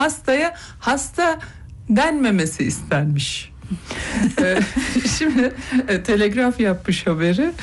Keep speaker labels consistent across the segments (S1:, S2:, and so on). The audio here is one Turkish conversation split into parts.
S1: hastaya hasta denmemesi istenmiş. Şimdi Telegraf yapmış haberi.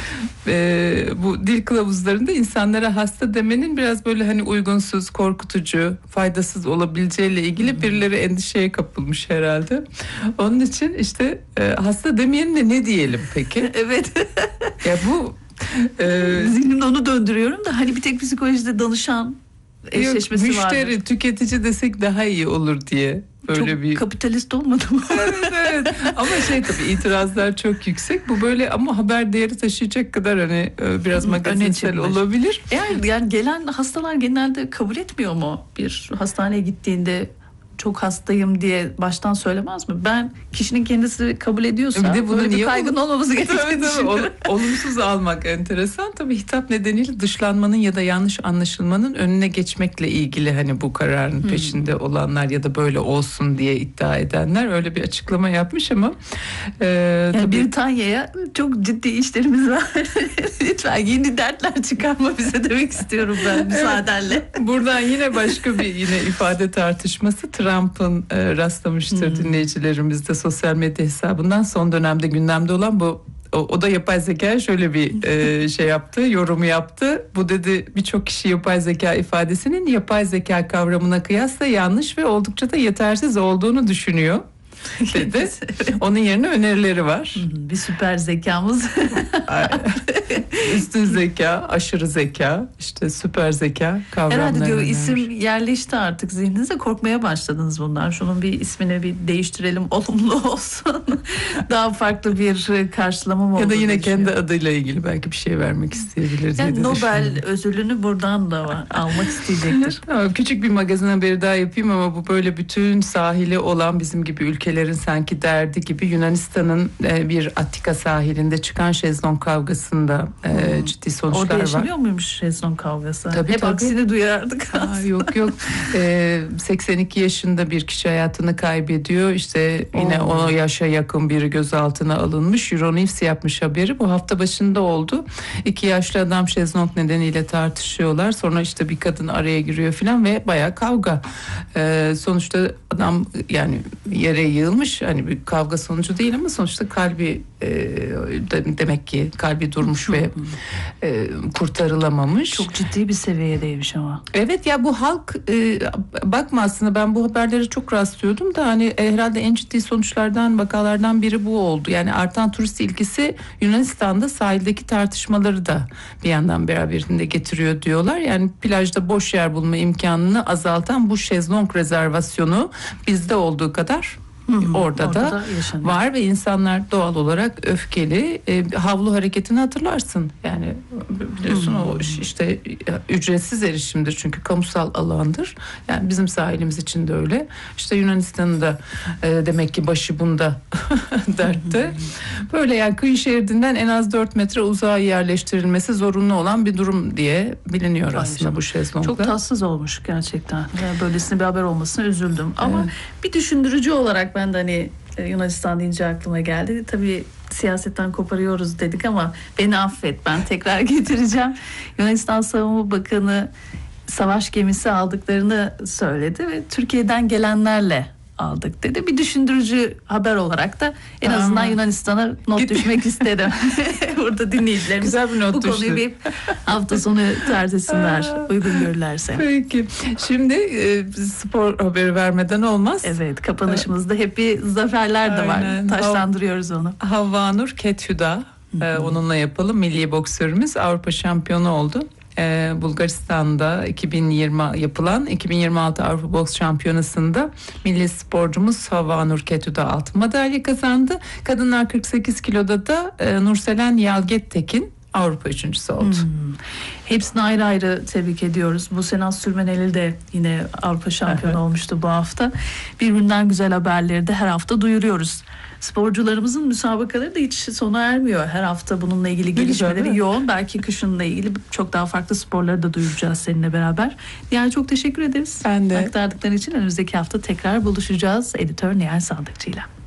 S1: Bu dil kılavuzlarında insanlara hasta demenin biraz böyle hani uygunsuz, korkutucu, faydasız olabileceğiyle ilgili birileri endişeye kapılmış herhalde. Onun için işte hasta demeyelim de ne diyelim peki?
S2: Evet.
S1: Ya bu
S2: zihnimde onu döndürüyorum da hani bir tek psikolojide danışan eşleşmesi vardır.
S1: Müşteri, tüketici desek daha iyi olur diye. Böyle
S2: çok bir kapitalist olmadı mı?
S1: Evet. Ama tabii itirazlar çok yüksek. Bu böyle ama haber değeri taşıyacak kadar hani biraz magazinsel olabilir.
S2: Yani gelen hastalar genelde kabul etmiyor mu? Bir hastaneye gittiğinde çok hastayım diye baştan söylemez mi? Ben kişinin kendisi kabul ediyorsa bir de böyle bir kaygın olmaması gerektiğini düşünüyorum.
S1: Olumsuz almak enteresan. Tabii hitap nedeniyle dışlanmanın ya da yanlış anlaşılmanın önüne geçmekle ilgili hani bu kararın peşinde olanlar ya da böyle olsun diye iddia edenler öyle bir açıklama yapmış ama
S2: yani
S1: tabii...
S2: Britanya'ya çok ciddi işlerimiz var. Lütfen yeni dertler çıkarma bize demek istiyorum ben müsaadenle.
S1: Evet, buradan yine başka bir ifade tartışması. Trump'ın rastlamıştır dinleyicilerimiz de sosyal medya hesabından son dönemde gündemde olan bu. O da yapay zeka şöyle bir şey yaptı, yorumu yaptı. Bu dedi birçok kişi yapay zeka ifadesinin yapay zeka kavramına kıyasla yanlış ve oldukça da yetersiz olduğunu düşünüyor dedi. Onun yerine önerileri var.
S2: Bir süper zekamız.
S1: Üstün zeka, aşırı zeka, işte süper zeka kavramları.
S2: Herhalde diyor isim yerleşti artık zihninize, korkmaya başladınız bunlar. Şunun bir ismini bir değiştirelim, olumlu olsun. Daha farklı bir karşılama mı olur?
S1: Ya da yine kendi adıyla ilgili belki bir şey vermek isteyebilir diye
S2: yani Nobel ödülünü buradan da almak isteyecektir.
S1: Tamam, küçük bir magazin haberi daha yapayım ama bu böyle bütün sahili olan bizim gibi ülkelerin sanki derdi gibi Yunanistan'ın bir Attika sahilinde çıkan şezlong kavgasında ciddi sonuçlar var.
S2: Orada yaşanıyor muymuş şezlong kavgası?
S1: Tabii,
S2: hep aksini duyardık.
S1: Yok 82 yaşında bir kişi hayatını kaybediyor. İşte yine o yaşa yakın biri gözaltına alınmış. Euronews yapmış haberi. Bu hafta başında oldu. 2 yaşlı adam şezlong nedeniyle tartışıyorlar. Sonra işte bir kadın araya giriyor falan ve bayağı kavga. Sonuçta adam yani yere yığılmış. Hani bir kavga sonucu değil ama sonuçta kalbi demek ki kalbi durmuş ve kurtarılamamış.
S2: Çok ciddi bir seviyedeymiş ama.
S1: Evet ya bu halk bakma aslında ben bu haberlere çok rastlıyordum da hani herhalde en ciddi sonuçlardan vakalardan biri bu oldu. Yani artan turist ilgisi Yunanistan'da sahildeki tartışmaları da bir yandan beraberinde getiriyor diyorlar. Yani plajda boş yer bulma imkanını azaltan bu şezlong rezervasyonu bizde olduğu kadar orada da var ve insanlar doğal olarak öfkeli. Havlu hareketini hatırlarsın. Yani biliyorsun o işte ücretsiz erişimdir çünkü kamusal alandır. Yani bizim sahilimiz için de öyle. İşte Yunanistan'ın da demek ki başı bunda dertte. Böyle yani kıyı şeridinden en az 4 metre uzağa yerleştirilmesi zorunlu olan bir durum diye biliniyor aslında bu şezlonglar.
S2: Çok tatsız olmuş gerçekten. Yani böylesine bir haber olmasına üzüldüm. Ama bir düşündürücü olarak ben de hani Yunanistan deyince aklıma geldi. Tabii siyasetten koparıyoruz dedik ama beni affet, ben tekrar getireceğim. Yunanistan Savunma Bakanı savaş gemisi aldıklarını söyledi ve Türkiye'den gelenlerle aldık dedi. Bir düşündürücü haber olarak da en azından Yunanistan'a not düşmek isterim. Burada dinleyicilerimiz
S1: güzel bir not
S2: bu konuyu bir hafta sonu tartışsınlar uygun görürlerse.
S1: Peki. Şimdi spor haberi vermeden olmaz.
S2: Evet, kapanışımızda hep bir zaferler de var. Taşlandırıyoruz onu.
S1: Havvanur Kethüda onunla yapalım. Milli boksörümüz Avrupa şampiyonu oldu. Bulgaristan'da 2020 yapılan 2026 Avrupa Boks Şampiyonası'nda milli sporcumuz Havvanur Kethüda altın madalya kazandı. Kadınlar 48 kiloda da Nurselen Yalgettekin Avrupa üçüncüsü oldu.
S2: Hepsini ayrı ayrı tebrik ediyoruz. Bu Senaz Sürmeneli de yine Avrupa şampiyonu olmuştu bu hafta. Birbirinden güzel haberleri de her hafta duyuruyoruz. Sporcularımızın müsabakaları da hiç sona ermiyor. Her hafta bununla ilgili gelişmeleri yoğun. Belki kışınla ilgili çok daha farklı sporları da duyuracağız seninle beraber. Nihal çok teşekkür ederiz.
S1: Ben de.
S2: Aktardıkların için önümüzdeki hafta tekrar buluşacağız. Editör Nihal Sandıkçı'yla.